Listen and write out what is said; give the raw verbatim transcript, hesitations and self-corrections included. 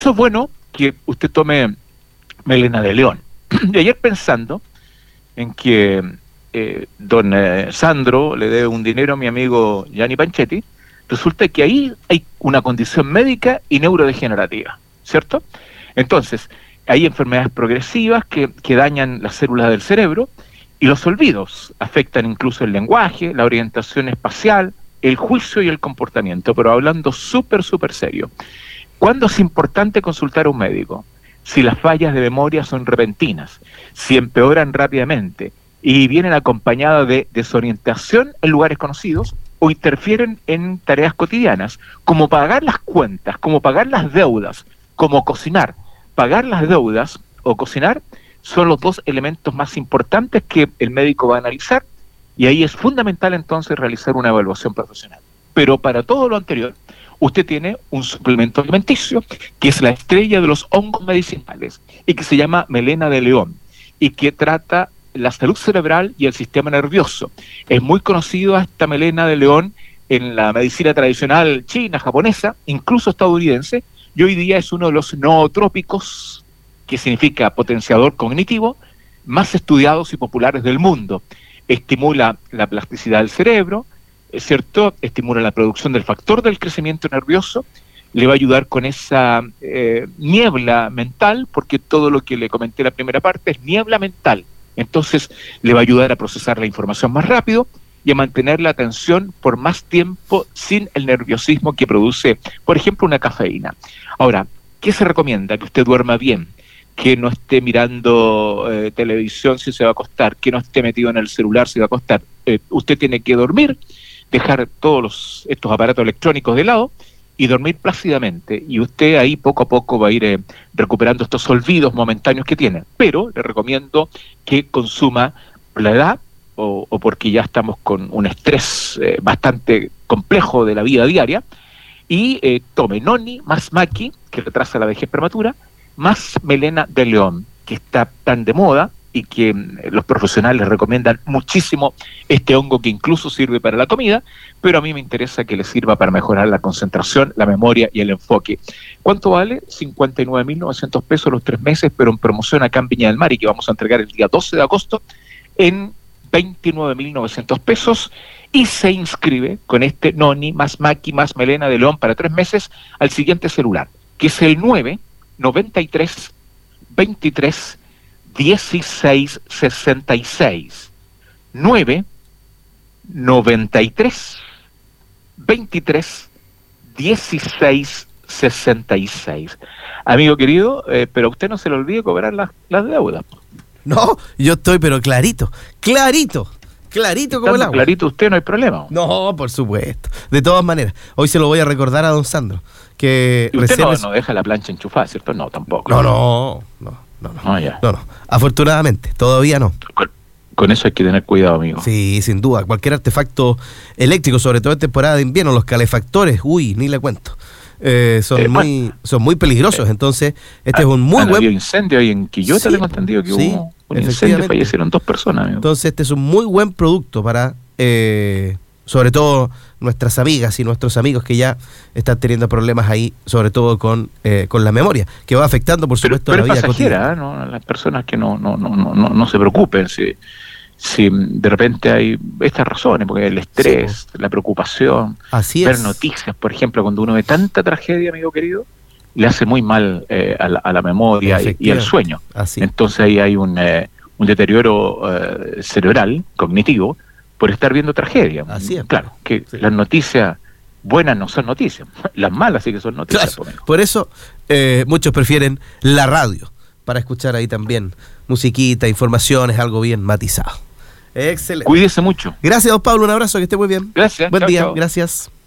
es bueno que usted tome melena de león. Y ayer pensando en que eh, don eh, Sandro le debe un dinero a mi amigo Gianni Panchetti, resulta que ahí hay una condición médica y neurodegenerativa, ¿cierto? Entonces, hay enfermedades progresivas que, que dañan las células del cerebro, y los olvidos afectan incluso el lenguaje, la orientación espacial, el juicio y el comportamiento, pero hablando súper, súper serio. ¿Cuándo es importante consultar a un médico? Si las fallas de memoria son repentinas, si empeoran rápidamente y vienen acompañadas de desorientación en lugares conocidos o interfieren en tareas cotidianas, como pagar las cuentas, como pagar las deudas, como cocinar. Pagar las deudas o cocinar son los dos elementos más importantes que el médico va a analizar, y ahí es fundamental entonces realizar una evaluación profesional. Pero para todo lo anterior, usted tiene un suplemento alimenticio que es la estrella de los hongos medicinales y que se llama melena de león y que trata la salud cerebral y el sistema nervioso. Es muy conocido esta melena de león en la medicina tradicional china, japonesa, incluso estadounidense, y hoy día es uno de los nootrópicos, que significa potenciador cognitivo, más estudiados y populares del mundo. Estimula la plasticidad del cerebro, ¿es cierto? Estimula la producción del factor del crecimiento nervioso, le va a ayudar con esa eh, niebla mental, porque todo lo que le comenté en la primera parte es niebla mental. Entonces le va a ayudar a procesar la información más rápido y a mantener la atención por más tiempo sin el nerviosismo que produce, por ejemplo, una cafeína. Ahora, ¿qué se recomienda? Que usted duerma bien, que no esté mirando eh, televisión si se va a acostar, que no esté metido en el celular si va a acostar. Eh, usted tiene que dormir, dejar todos los, estos aparatos electrónicos de lado y dormir plácidamente. Y usted ahí poco a poco va a ir eh, recuperando estos olvidos momentáneos que tiene. Pero le recomiendo que consuma por la edad o, o porque ya estamos con un estrés eh, bastante complejo de la vida diaria, y eh, tome noni más maqui, que retrasa la vejez prematura, más melena de león, que está tan de moda y que eh, los profesionales recomiendan muchísimo este hongo, que incluso sirve para la comida, pero a mí me interesa que le sirva para mejorar la concentración, la memoria y el enfoque. ¿Cuánto vale? cincuenta y nueve mil novecientos pesos los tres meses, pero en promoción acá en Viña del Mar, y que vamos a entregar el día doce de agosto en veintinueve mil novecientos pesos, y se inscribe con este noni más maqui más melena de león para tres meses al siguiente celular, que es el nueve noventa y tres veintitrés dieciséis sesenta y seis. nueve noventa y tres veintitrés dieciséis sesenta y seis. Amigo querido, eh, pero a usted no se le olvide cobrar las, las deudas. No, yo estoy pero clarito, clarito. Clarito como el agua. Clarito usted, no hay problema. No, por supuesto. De todas maneras, hoy se lo voy a recordar a don Sandro. Que y usted no, es... no deja la plancha enchufada, ¿cierto? No, tampoco. No, no, no, no, no. No, ya. no, no. Afortunadamente, todavía no. Con, con eso hay que tener cuidado, amigo. Sí, sin duda. Cualquier artefacto eléctrico, sobre todo en temporada de invierno, los calefactores, uy, ni le cuento. Eh, son eh, muy bueno, son muy peligrosos, eh, entonces este ha, es un muy buen... Había incendio ahí en Quillota, sí, tengo entendido que sí, hubo un incendio, fallecieron dos personas, amigo. Entonces este es un muy buen producto para, eh, sobre todo, nuestras amigas y nuestros amigos que ya están teniendo problemas ahí, sobre todo con, eh, con la memoria, que va afectando, por supuesto, pero, pero la vida pasajera, cotidiana. ¿no? Las personas que no, no, no, no, no, no se preocupen, si... si de repente hay estas razones, porque el estrés, sí, la preocupación, así ver es. noticias, por ejemplo, cuando uno ve tanta tragedia, amigo querido, le hace muy mal eh, a, la, a la memoria y, y al sueño. Así. Entonces ahí hay un, eh, un deterioro eh, cerebral, cognitivo, por estar viendo tragedia. Así es. Claro, que sí, las noticias buenas no son noticias, las malas sí que son noticias. Claro. Por, por eso eh, muchos prefieren la radio, para escuchar ahí también musiquita, informaciones, algo bien matizado. Excelente. Cuídese mucho. Gracias, don Pablo, un abrazo, que esté muy bien. Gracias. Buen chao, día, chao. gracias.